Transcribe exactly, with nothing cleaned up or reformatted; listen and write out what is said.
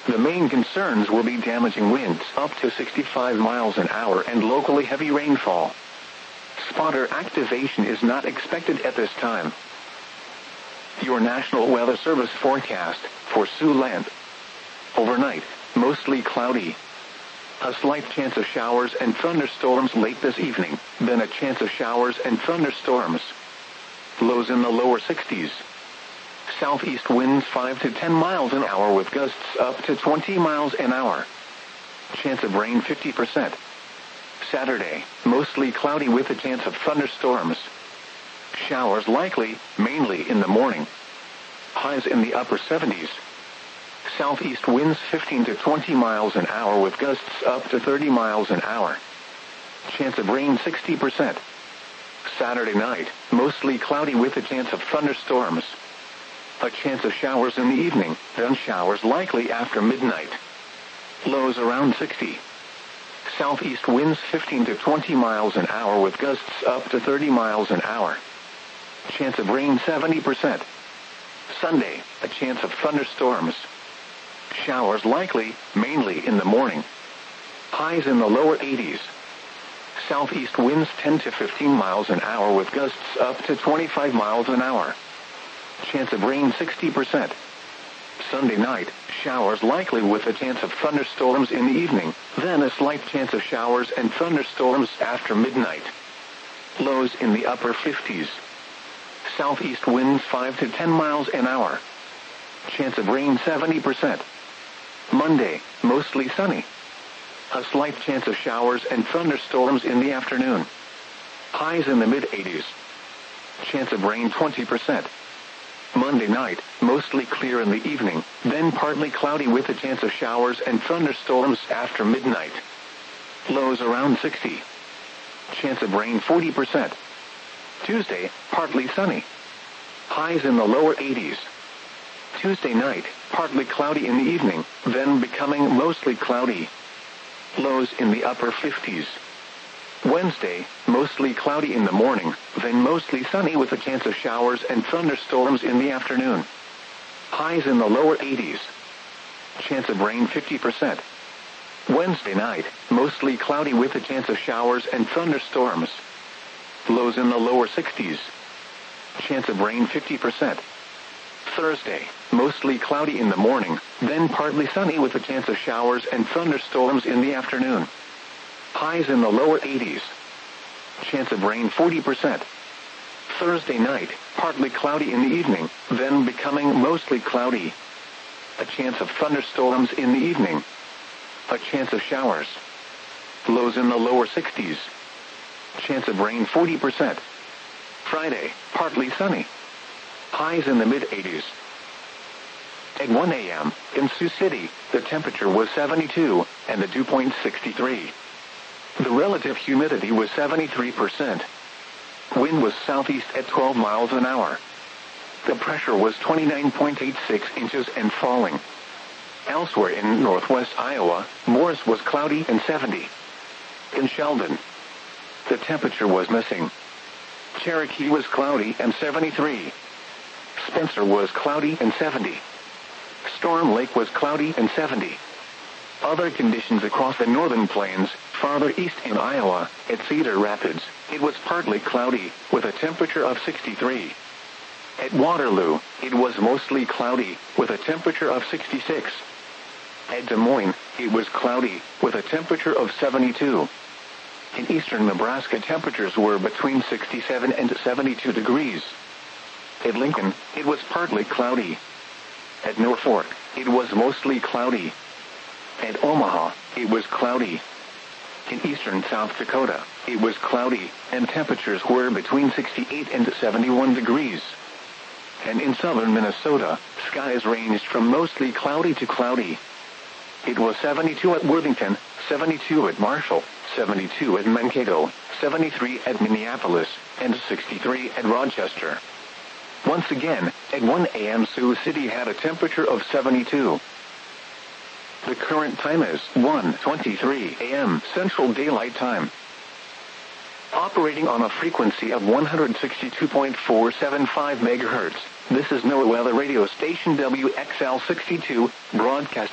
The main concerns will be damaging winds up to sixty-five miles an hour and locally heavy rainfall. Spotter activation is not expected at this time. Your National Weather Service forecast for Siouxland. Overnight, mostly cloudy. A slight chance of showers and thunderstorms late this evening, then a chance of showers and thunderstorms. Lows in the lower sixties. Southeast winds five to ten miles an hour with gusts up to twenty miles an hour. Chance of rain fifty percent. Saturday, mostly cloudy with a chance of thunderstorms. Showers likely, mainly in the morning. Highs in the upper seventies. Southeast winds fifteen to twenty miles an hour with gusts up to thirty miles an hour. Chance of rain sixty percent. Saturday night, mostly cloudy with a chance of thunderstorms. A chance of showers in the evening, then showers likely after midnight. Lows around sixty. Southeast winds fifteen to twenty miles an hour with gusts up to thirty miles an hour. Chance of rain seventy percent. Sunday, a chance of thunderstorms. Showers likely, mainly in the morning. Highs in the lower eighties. Southeast winds ten to fifteen miles an hour with gusts up to twenty-five miles an hour. Chance of rain sixty percent. Sunday night, showers likely with a chance of thunderstorms in the evening, then a slight chance of showers and thunderstorms after midnight. Lows in the upper fifties. Southeast winds five to ten miles an hour. Chance of rain seventy percent. Monday, mostly sunny. A slight chance of showers and thunderstorms in the afternoon. Highs in the mid-eighties. Chance of rain twenty percent. Monday night, mostly clear in the evening, then partly cloudy with a chance of showers and thunderstorms after midnight. Lows around sixty. Chance of rain forty percent. Tuesday, partly sunny. Highs in the lower eighties. Tuesday night, partly cloudy in the evening, then becoming mostly cloudy. Lows in the upper fifties. Wednesday, mostly cloudy in the morning, then mostly sunny with a chance of showers and thunderstorms in the afternoon. Highs in the lower eighties. Chance of rain fifty percent. Wednesday night, mostly cloudy with a chance of showers and thunderstorms. Lows in the lower sixties. Chance of rain fifty percent. Thursday, mostly cloudy in the morning, then partly sunny with a chance of showers and thunderstorms in the afternoon. Highs in the lower eighties. Chance of rain forty percent. Thursday night, partly cloudy in the evening, then becoming mostly cloudy. A chance of thunderstorms in the evening. A chance of showers. Lows in the lower sixties. Chance of rain forty percent. Friday, partly sunny. Highs in the mid-eighties. At one a m, in Sioux City, the temperature was seventy-two, and the dew point sixty-three. The relative humidity was seventy-three percent. Wind was southeast at twelve miles an hour. The pressure was twenty-nine point eight six inches and falling. Elsewhere in northwest Iowa, Morris was cloudy and seventy. In Sheldon, the temperature was missing. Cherokee was cloudy and seventy-three. Spencer was cloudy and seventy. Storm Lake was cloudy and seventy. Other conditions across the northern plains, farther east in Iowa, at Cedar Rapids, it was partly cloudy, with a temperature of sixty-three. At Waterloo, it was mostly cloudy, with a temperature of sixty-six. At Des Moines, it was cloudy, with a temperature of seventy-two. In eastern Nebraska, temperatures were between sixty-seven and seventy-two degrees. At Lincoln, it was partly cloudy. At Norfolk, it was mostly cloudy. At Omaha, it was cloudy. In eastern South Dakota, it was cloudy, and temperatures were between sixty-eight and seventy-one degrees. And in southern Minnesota, skies ranged from mostly cloudy to cloudy. It was seventy-two at Worthington, seventy-two at Marshall, seventy-two at Mankato, seventy-three at Minneapolis, and sixty-three at Rochester. Once again, at one a m Sioux City had a temperature of seventy-two. The current time is one twenty-three a m Central Daylight Time. Operating on a frequency of one hundred sixty-two point four seven five megahertz, this is NOAA Weather Radio Station W X L sixty-two, broadcasting